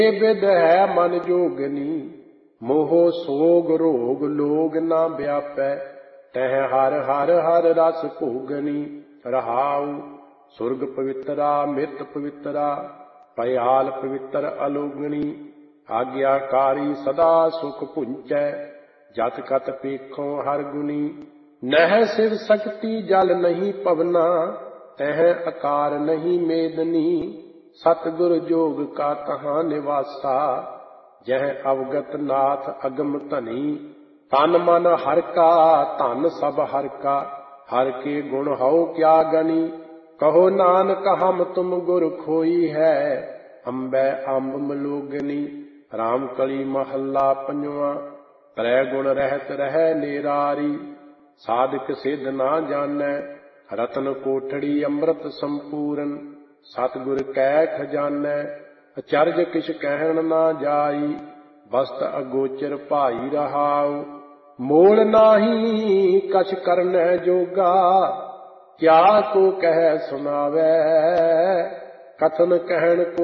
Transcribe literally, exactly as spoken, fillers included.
बिद है मन जोगनी, मोह सोग रोग लोग ना व्यापै, तह हर हर हर रस भोगनी। रहाऊ सुरग पवित्रा मित पवित्रा, भयाल पवित्र अलोगनी। आज्ञाकारी सदा सुख पुंचै, जत कत पेखों हर गुनी। नह शिव शक्ति जल नहीं पवना, तह आकार नहीं मेदनी। सतगुर जोग का कहाँ निवासा, यह अवगत नाथ अगम धनी। तन मन हर का धन सब हर का, हर के गुण हौ क्या गनी। कहो नानक हम तुम गुर खोई है, अंबे अम्ब मलोगनी। राम कली महला पंजवा, त्रै गुण रहत रह निरारी। साधक सिद्ध ना जानै, रतन कोठड़ी अमृत संपूरन। सतगुर कै खजानै, अचरज किछ कहन ना जाई। वस्त अगोचर भाई रहाऊ, मोल नाही कछ करनै जोगा। क्या को कह सुनावै, कथन कहन को